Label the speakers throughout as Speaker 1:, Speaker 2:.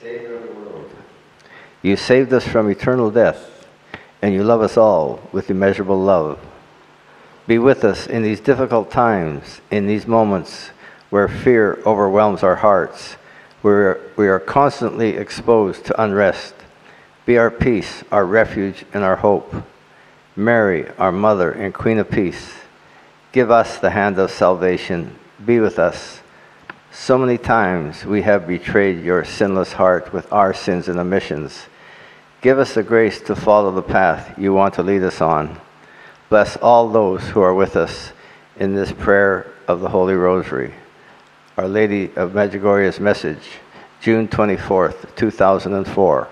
Speaker 1: Savior of the world. You saved us from eternal death, and you love us all with immeasurable love. Be with us in these difficult times, in these moments where fear overwhelms our hearts, where we are constantly exposed to unrest. Be our peace, our refuge, and our hope. Mary, our Mother and Queen of Peace, give us the hand of salvation. Be with us. So many times we have betrayed your sinless heart with our sins and omissions. Give us the grace to follow the path you want to lead us on. Bless all those who are with us in this prayer of the Holy Rosary. Our Lady of Medjugorje's message, June 24th, 2004.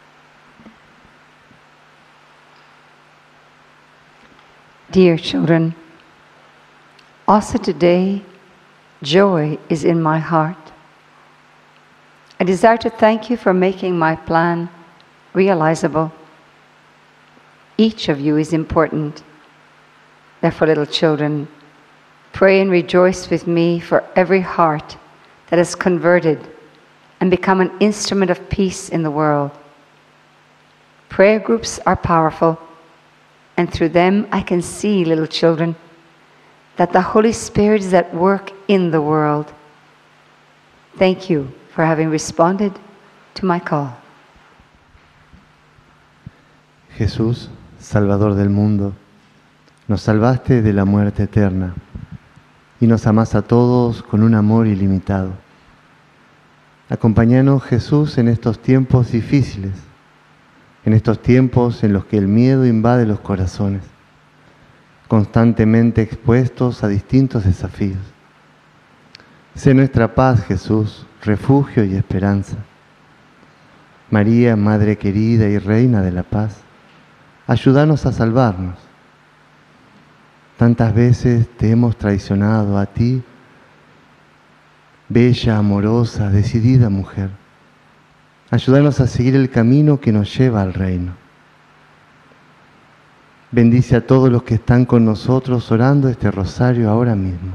Speaker 2: Dear children, also today, joy is in my heart. I desire to thank you for making my plan realizable. Each of you is important. Therefore, little children, pray and rejoice with me for every heart that is converted and become an instrument of peace in the world. Prayer groups are powerful, and through them I can see, little children, that the Holy Spirit is at work in the world. Thank you for having responded to my call.
Speaker 3: Jesús, Salvador del mundo, nos salvaste de la muerte eterna y nos amás a todos con un amor ilimitado. Acompáñanos, Jesús, en estos tiempos difíciles, en estos tiempos en los que el miedo invade los corazones, constantemente expuestos a distintos desafíos. Sé nuestra paz, Jesús, refugio y esperanza. María, Madre querida y Reina de la paz, ayúdanos a salvarnos. Tantas veces te hemos traicionado a ti, bella, amorosa, decidida mujer. Ayúdanos a seguir el camino que nos lleva al reino. Bendice a todos los que están con nosotros orando este rosario ahora mismo.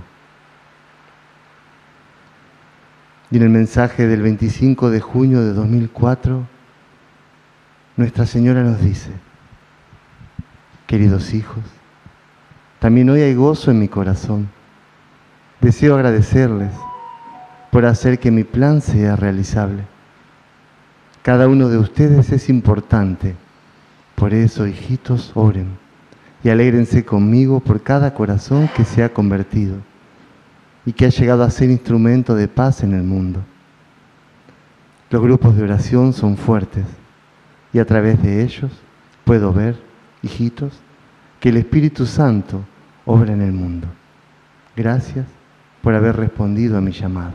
Speaker 3: Y en el mensaje del 25 de junio de 2004, Nuestra Señora nos dice: queridos hijos, también hoy hay gozo en mi corazón. Deseo agradecerles por hacer que mi plan sea realizable. Cada uno de ustedes es importante. Por eso, hijitos, oren y alégrense conmigo por cada corazón que se ha convertido y que ha llegado a ser instrumento de paz en el mundo. Los grupos de oración son fuertes y a través de ellos puedo ver, hijitos, que el Espíritu Santo obra en el mundo. Gracias por haber respondido a mi llamado.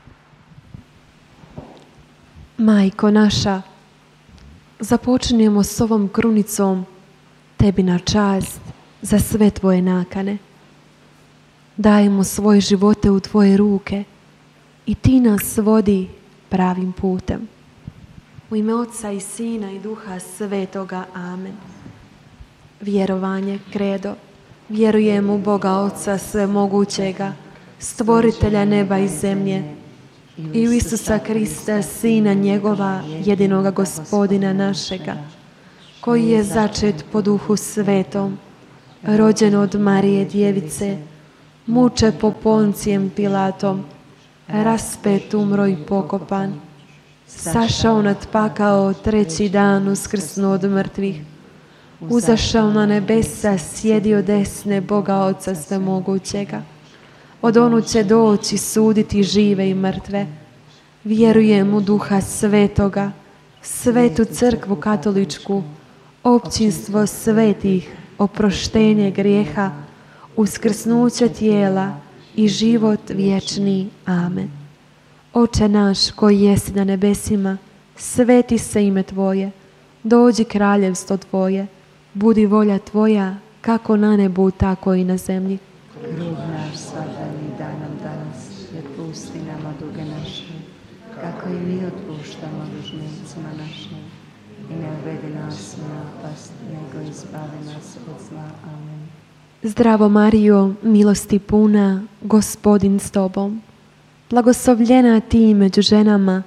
Speaker 4: Majko naša, započinjemo s ovom krunicom tebi na čast za sve tvoje nakane. Dajemo svoje živote u tvoje ruke i ti nas vodi pravim putem. U ime Otca i Sina i Duha Svetoga. Amen. Vjerovanje, kredo. Vjerujem u Boga Oca Svemogućega, stvoritelja neba i zemlje, i u Isusa Krista, Sina njegova, jedinoga Gospodina našega, koji je začet po Duhu Svetom, rođen od Marije Djevice, muče po Poncijem Pilatom, raspet, umro i pokopan, sašao nad pakao, treći dan uskrsnuo od mrtvih, uzašao na nebesa, sjedio desne Boga Oca Svemogućega. Od onu će doći suditi žive i mrtve. Vjerujem u Duha Svetoga, Svetu Crkvu Katoličku, općinstvo svetih, oproštenje grijeha, uskrsnuće tijela i život vječni. Amen. Oče naš koji jesi na nebesima, sveti se ime Tvoje, dođi kraljevstvo Tvoje, budi volja Tvoja, kako na nebu, tako i na zemlji.
Speaker 2: Hljeb naš svakdanji daj nam danas, i otpusti nama duge naše, kako i mi otpuštamo dužnicima našim. I ne uvedi nas u napast, nego izbavi nas od zla. Amen.
Speaker 4: Zdravo Marijo, milosti puna, Gospodin s Tobom. Blagoslovljena ti među ženama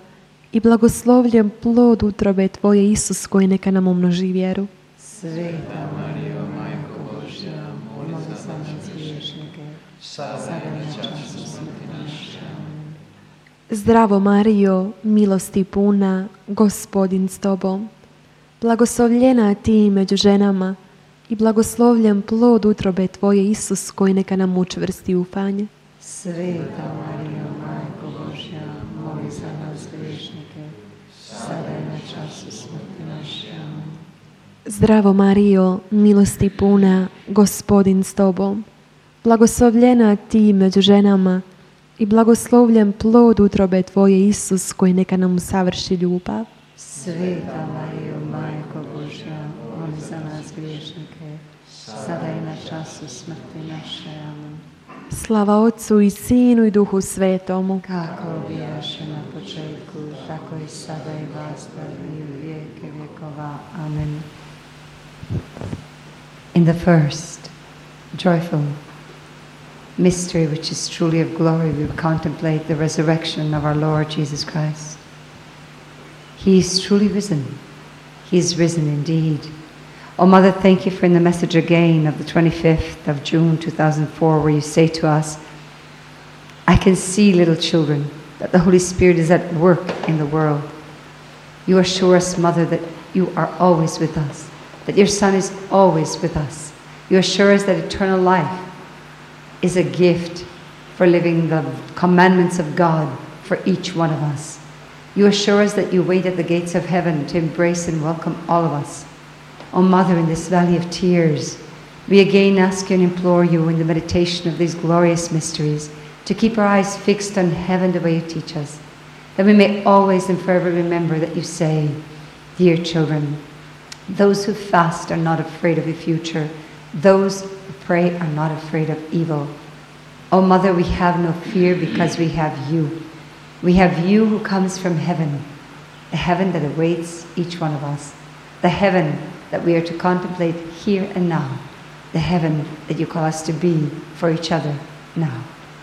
Speaker 4: i blagoslovljen plod utrobe Tvoje, Isus, koji neka nam umnoži vjeru.
Speaker 2: Sveta Marijo, Majko Božja, moli za nas griješnike, sada i na času smrti naše. Amen.
Speaker 4: Zdravo Marijo, milosti puna, Gospodin s Tobom, blagoslovljena Ti među ženama i blagoslovljen plod utrobe Tvoje, Isus, koji neka nam učvrsti ufanje.
Speaker 2: Sveta Marijo, Majko Božja, moli za nas griješnike, sada i na času smrti naše. Amen.
Speaker 4: Zdravo Marijo, milosti puna, Gospodin s Tobom, blagoslovljena Ti među ženama i blagoslovljen plod utrobe Tvoje, Isus, koji neka nam usavrši ljubav.
Speaker 2: Sveta Marijo, Majko Božja, moli za nas griješnike, sada i na času smrti naše. Amen.
Speaker 4: Slava Otcu i Sinu i Duhu Svetomu.
Speaker 2: Kako bijaše na početku, tako i sada i vasta i u vijeke vjekova. Amen. In the first joyful mystery, which is truly of glory, we contemplate the resurrection of our Lord Jesus Christ. He is truly risen. He is risen indeed. Oh, Mother, thank you for in the message again of the 25th of June 2004, where you say to us, I can see, little children, that the Holy Spirit is at work in the world. You assure us, Mother, that you are always with us, that your Son is always with us. You assure us that eternal life is a gift for living the commandments of God for each one of us. You assure us that you wait at the gates of heaven to embrace and welcome all of us. O Mother, in this valley of tears, we again ask you and implore you in the meditation of these glorious mysteries to keep our eyes fixed on heaven the way you teach us, that we may always and forever remember that you say, dear children, those who fast are not afraid of the future, those who pray are not afraid of evil. O Mother, we have no fear because we have you. We have you who comes from heaven, the heaven that awaits each one of us, the heaven that we are to contemplate here and now, the heaven that you call us to be for each other now.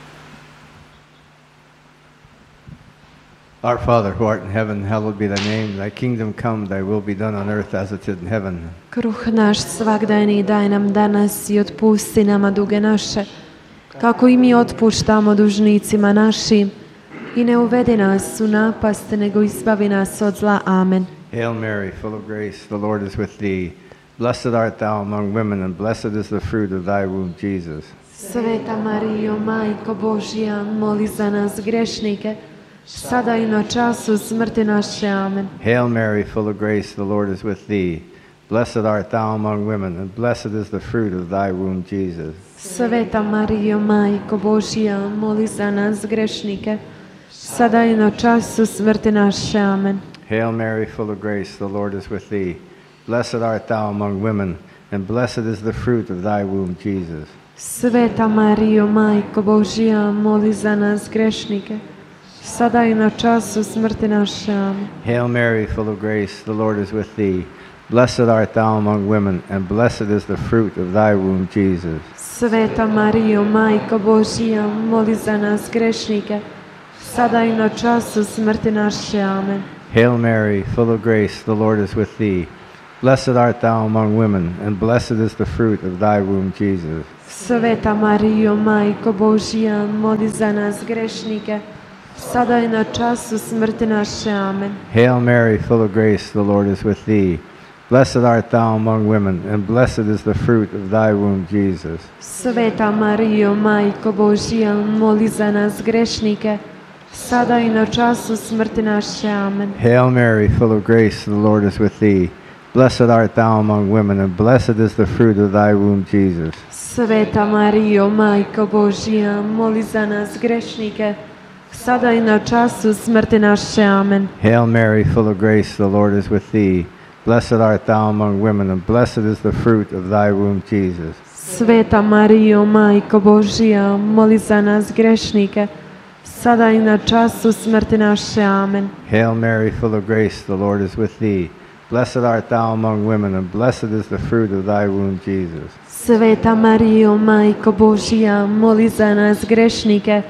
Speaker 1: Our Father, who art in heaven, hallowed be thy name. Thy kingdom come, thy will be done on earth as it is in heaven.
Speaker 4: Kruh naš svagdajni daj nam danas i otpusti nama duge naše, kako i mi otpuštamo dužnicima našim. I ne uvedi nas u napast, nego izbavi nas od zla. Amen.
Speaker 1: Hail Mary, full of grace, the Lord is with thee. Blessed art thou among women, and blessed is the fruit of thy womb, Jesus.
Speaker 4: Sveta Marijo, Majko Božja, moli za nas grešnike, sada i na času smrti naše. Amen.
Speaker 1: Hail Mary, full of grace, the Lord is with thee. Blessed art thou among women, and blessed is the fruit of thy womb, Jesus.
Speaker 4: Sveta Marijo, Majko Božja, moli za nas grešnike, sada i na času smrti naše. Amen.
Speaker 1: Hail Mary, full of grace, the Lord is with thee. Blessed art thou among women, and blessed is the fruit of thy womb, Jesus.
Speaker 4: Sveta Marijo, Majko Božja, moli za nas grešnike, sada i na času smrti naše. Amen.
Speaker 1: Hail Mary, full of grace, the Lord is with thee. Blessed art thou among women, and blessed is the fruit of thy womb, Jesus.
Speaker 4: Sveta Marijo, Majko Božja, moli za nas grešnike, sada i na času smrti naše. Amen.
Speaker 1: Hail Mary, full of grace, the Lord is with thee. Blessed art thou among women, and blessed is the fruit of thy womb, Jesus.
Speaker 4: Sveta Marijo, Majko Božja, moli za nas grešnike, sada i na času smrti naše. Amen.
Speaker 1: Hail Mary, full of grace, the Lord is with thee. Blessed art thou among women, and blessed is the fruit of thy womb, Jesus.
Speaker 4: Sveta Marijo, Majko Božja, moli za nas grešnike, sada i na času smrti naše. Amen.
Speaker 1: Hail Mary, full of grace, the Lord is with thee. Blessed art thou among women, and blessed is the fruit of thy womb, Jesus.
Speaker 4: Sveta Marijo, Majko Božja, moli za nas grešnike, sada i na času smrti naše. Amen.
Speaker 1: Hail Mary, full of grace, the Lord is with thee. Blessed art thou among women, and blessed is the fruit of thy womb, Jesus.
Speaker 4: Sveta Marijo, Majko Božja, moli za nas grešnike, sada i na času smrti naše. Amen.
Speaker 1: Hail Mary, full of grace, the Lord is with thee. Blessed art thou among women, and blessed is the fruit of thy womb, Jesus.
Speaker 4: Sveta Marijo, Majko Božja, moli za nas grešnike,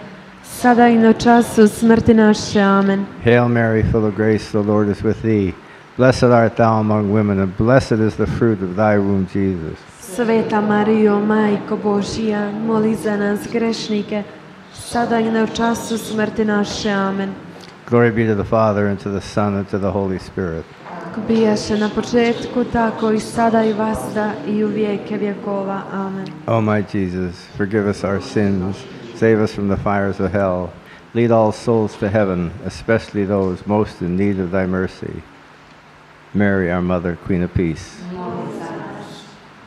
Speaker 4: sada i na času smrti naše. Amen.
Speaker 1: Hail Mary, full of grace, the Lord is with thee. Blessed art thou among women, and blessed is the fruit of thy womb, Jesus.
Speaker 4: Sveta Marijo, Majko Božija, moli za nas grešnike, sada i na času smrti naše. Amen.
Speaker 1: Glory be to the Father, and to the Son, and to the Holy Spirit.
Speaker 4: Kako bijaše na početku, tako i sada i vasda i u vijeke vjekova. Amen.
Speaker 1: O my Jesus, forgive us our sins, save us from the fires of hell, lead all souls to heaven, especially those most in need of thy mercy. Mary, our Mother, Queen of Peace.